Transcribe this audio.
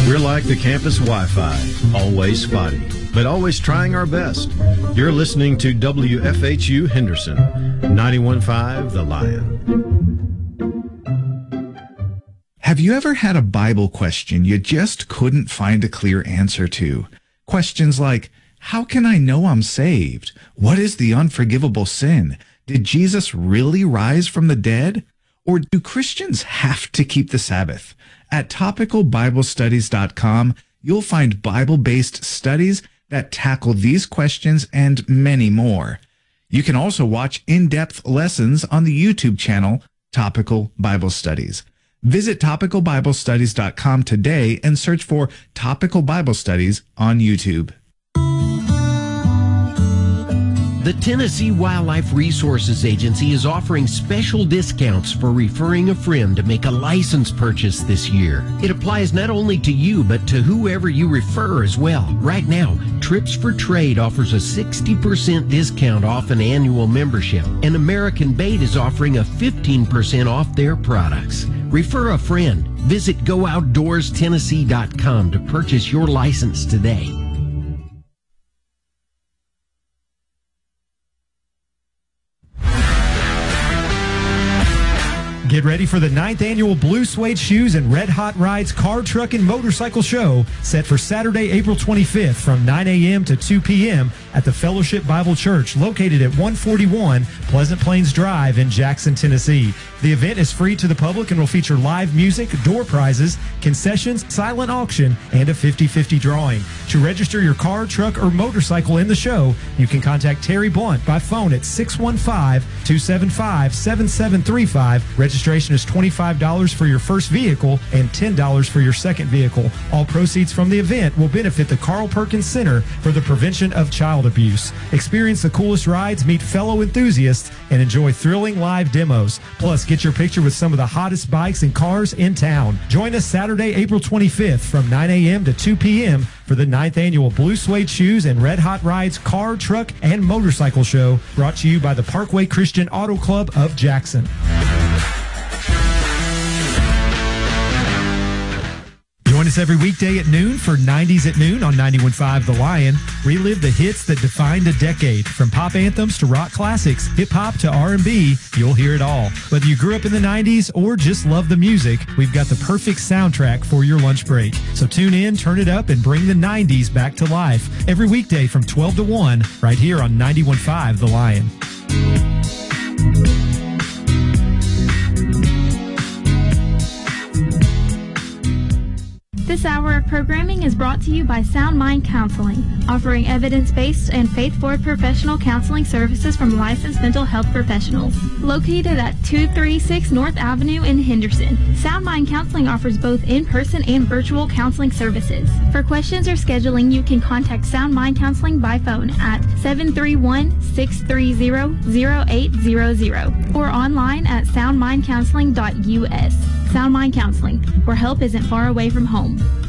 We're like the campus Wi-Fi, always spotty, but always trying our best. You're listening to WFHU Henderson, 91.5 The Lion. Have you ever had a Bible question you just couldn't find a clear answer to? Questions like, how can I know I'm saved? What is the unforgivable sin? Did Jesus really rise from the dead? Or do Christians have to keep the Sabbath? At topicalbiblestudies.com, you'll find Bible-based studies that tackle these questions and many more. You can also watch in-depth lessons on the YouTube channel, Topical Bible Studies. Visit topicalbiblestudies.com today and search for Topical Bible Studies on YouTube. The Tennessee Wildlife Resources Agency is offering special discounts for referring a friend to make a license purchase this year. It applies not only to you, but to whoever you refer as well. Right now, Trips for Trade offers a 60% discount off an annual membership, and American Bait is offering a 15% off their products. Refer a friend. Visit GoOutdoorsTennessee.com to purchase your license today. Get ready for the 9th annual Blue Suede Shoes and Red Hot Rides Car, Truck, and Motorcycle Show set for Saturday, April 25th from 9 a.m. to 2 p.m. at the Fellowship Bible Church located at 141 Pleasant Plains Drive in Jackson, Tennessee. The event is free to the public and will feature live music, door prizes, concessions, silent auction, and a 50-50 drawing. To register your car, truck, or motorcycle in the show, you can contact Terry Blunt by phone at 615-275-7735. Registration is $25 for your first vehicle and $10 for your second vehicle. All proceeds from the event will benefit the Carl Perkins Center for the Prevention of Child Abuse. Experience the coolest rides, meet fellow enthusiasts, and enjoy thrilling live demos. Plus, get your picture with some of the hottest bikes and cars in town. Join us Saturday, April 25th from 9 a.m. to 2 p.m. for the 9th annual Blue Suede Shoes and Red Hot Rides Car, Truck, and Motorcycle Show, brought to you by the Parkway Christian Auto Club of Jackson. Join us every weekday at noon for 90s at Noon on 91.5 The Lion. Relive the hits that defined a decade. From pop anthems to rock classics, hip-hop to R&B, you'll hear it all. Whether you grew up in the 90s or just love the music, we've got the perfect soundtrack for your lunch break. So tune in, turn it up, and bring the 90s back to life. Every weekday from 12 to 1, right here on 91.5 The Lion. This hour of programming is brought to you by Sound Mind Counseling, offering evidence-based and faith-forward professional counseling services from licensed mental health professionals. Located at 236 North Avenue in Henderson, Sound Mind Counseling offers both in-person and virtual counseling services. For questions or scheduling, you can contact Sound Mind Counseling by phone at 731-630-0800 or online at soundmindcounseling.us. Sound Mind Counseling, where help isn't far away from home.